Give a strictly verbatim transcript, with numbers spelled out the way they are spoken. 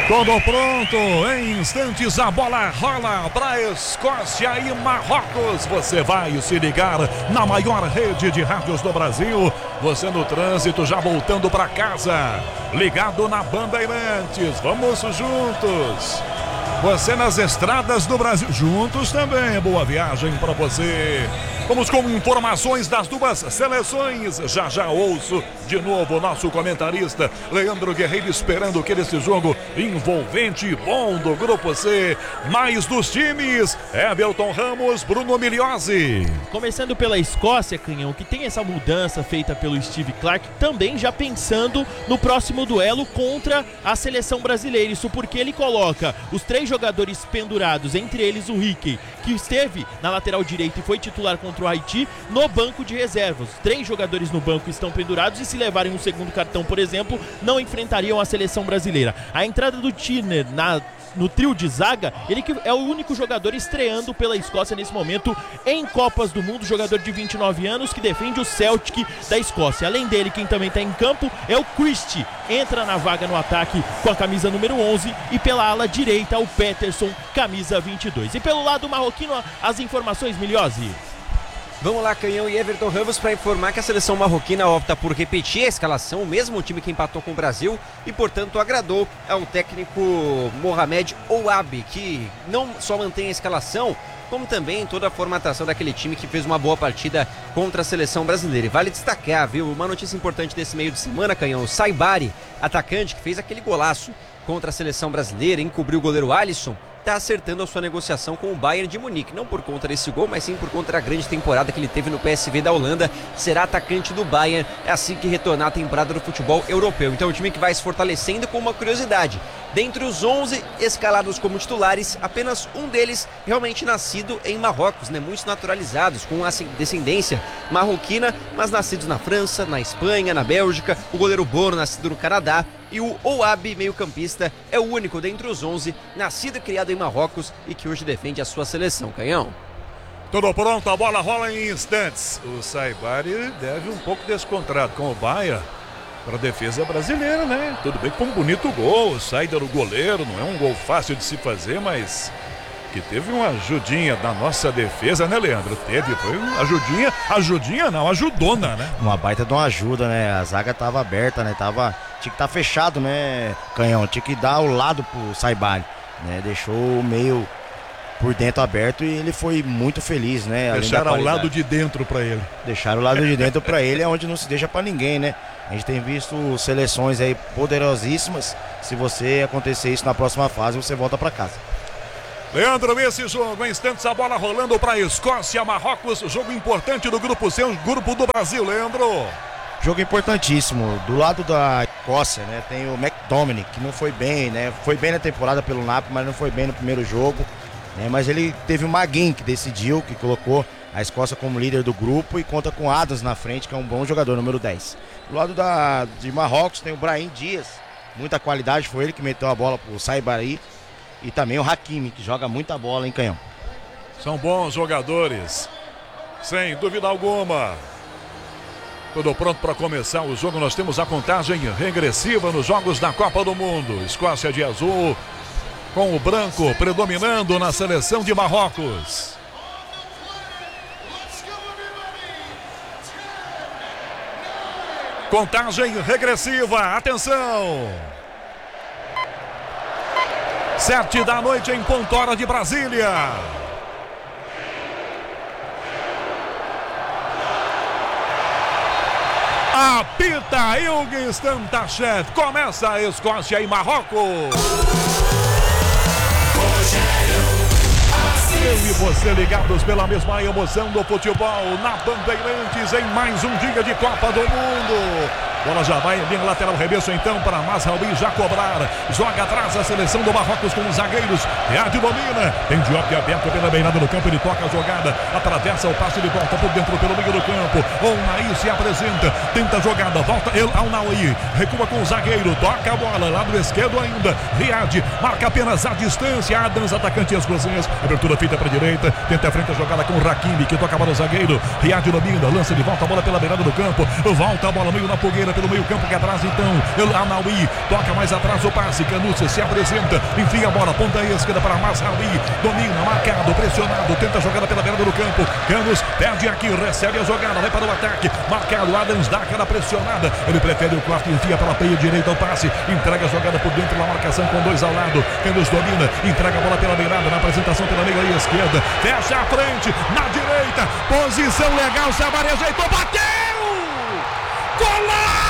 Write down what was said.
Tudo pronto, em instantes a bola rola para Escócia e Marrocos. Você vai se ligar na maior rede de rádios do Brasil. Você no trânsito já voltando para casa, ligado na Bandeirantes. Vamos juntos. Você nas estradas do Brasil, juntos também. Boa viagem para você. Vamos com informações das duas seleções. Já já ouço de novo o nosso comentarista Leandro Guerreiro esperando que esse jogo envolvente e bom do Grupo C. Mais dos times, Everton Ramos, Bruno Miliozzi. Começando pela Escócia, Canhão, que tem essa mudança feita pelo Steve Clarke, também já pensando no próximo duelo contra a seleção brasileira. Isso porque ele coloca os três jogadores pendurados, entre eles o Hickey, que esteve na lateral direita e foi titular contra o Haiti, no banco de reservas. Três jogadores no banco estão pendurados e se levarem um segundo cartão, por exemplo, não enfrentariam a seleção brasileira. A entrada do Tirner na no trio de zaga, ele que é o único jogador estreando pela Escócia nesse momento em Copas do Mundo, jogador de vinte e nove anos que defende o Celtic da Escócia. Além dele, quem também está em campo é o Christie, entra na vaga no ataque com a camisa número onze, e pela ala direita o Peterson, camisa vinte e dois. E pelo lado marroquino, as informações, Miliozzi. Vamos lá, Canhão e Everton Ramos, para informar que a seleção marroquina opta por repetir a escalação, o mesmo time que empatou com o Brasil, e portanto agradou ao técnico Mohamed Ouabi, que não só mantém a escalação, como também toda a formatação daquele time que fez uma boa partida contra a seleção brasileira. E vale destacar, viu, uma notícia importante desse meio de semana, Canhão: o Saibari, atacante que fez aquele golaço contra a seleção brasileira, encobriu o goleiro Alisson, está acertando a sua negociação com o Bayern de Munique, não por conta desse gol, mas sim por conta da grande temporada que ele teve no P S V da Holanda. Será atacante do Bayern, é assim que retornar a temporada do futebol europeu. Então, o time que vai se fortalecendo. Com uma curiosidade: dentre os onze escalados como titulares, apenas um deles realmente nascido em Marrocos, né? Muitos naturalizados, com descendência marroquina, mas nascidos na França, na Espanha, na Bélgica. O goleiro Bono, nascido no Canadá. E o Ouabi, meio-campista, é o único dentre os onze nascido e criado em Marrocos e que hoje defende a sua seleção, Canhão. Tudo pronto, a bola rola em instantes. O Saibari deve um pouco descontrado com o Bahia para a defesa brasileira, né? Tudo bem que foi um bonito gol, saída do goleiro, não é um gol fácil de se fazer, mas que teve uma ajudinha da nossa defesa, né, Leandro? Teve, foi uma ajudinha, ajudinha não, ajudona, né? Uma baita de uma ajuda, né? A zaga tava aberta, né? Tava, tinha que estar tá fechado, né, Canhão? Tinha que dar o lado pro Saibari, né? Deixou o meio por dentro aberto e ele foi muito feliz, né? Deixaram ao lado de dentro pra ele. Deixaram o lado de dentro pra ele, é onde não se deixa pra ninguém, né? A gente tem visto seleções aí poderosíssimas. Se você acontecer isso na próxima fase, você volta pra casa. Leandro, esse jogo, em instantes a bola rolando para Escócia, Marrocos, jogo importante do Grupo C, o Grupo do Brasil, Leandro. Jogo importantíssimo, do lado da Escócia, né, tem o McTominay, que não foi bem, né, foi bem na temporada pelo Napoli, mas não foi bem no primeiro jogo, né, mas ele teve o Maguin que decidiu, que colocou a Escócia como líder do grupo e conta com Adams na frente, que é um bom jogador, número dez. Do lado da, de Marrocos tem o Brahim Dias, muita qualidade, foi ele que meteu a bola pro Saibari. E também o Hakimi, que joga muita bola, hein, Canhão? São bons jogadores, sem dúvida alguma. Tudo pronto para começar o jogo. Nós temos a contagem regressiva nos jogos da Copa do Mundo. Escócia de azul, com o branco predominando na seleção de Marrocos. Contagem regressiva, atenção! Sete da noite em ponto, hora de Brasília. Apita Ilgues Stantachev. Começa a Escócia e Marrocos. Eu e você ligados pela mesma emoção do futebol na Bandeirantes em mais um dia de Copa do Mundo. Bola já vai, linha lateral, remesso então para Mazraoui já cobrar. Joga atrás a seleção do Marrocos com os zagueiros. Riad domina. Tem Diop aberto pela beirada do campo. Ele toca a jogada. Atravessa o passe de volta por dentro pelo meio do campo. O Naí se apresenta. Tenta a jogada. Volta El Al-Naui. Recua com o zagueiro. Toca a bola. Lado esquerdo ainda. Riad marca apenas a distância. Adams, atacante e as cozinhas. Abertura feita para a direita. Tenta a frente a jogada com o Hakimi, que toca a bola o zagueiro. Riad domina. Lança de volta a bola pela beirada do campo. Volta a bola meio na fogueira. pelo meio campo, que atrás então, El Anaui, toca mais atrás o passe, Canúcia se apresenta, enfia a bola, ponta esquerda para Masraoui, domina, marcado, pressionado, tenta a jogada pela beirada do campo, Canos perde aqui, recebe a jogada, vai para o ataque, marcado, Adams dá aquela pressionada, ele prefere o quarto, enfia pela peia direita o passe, entrega a jogada por dentro da marcação com dois ao lado, Canos domina, entrega a bola pela beirada, na apresentação pela meia esquerda, fecha a frente, na direita, posição legal, Sabaré ajeitou, bateu! Golaço!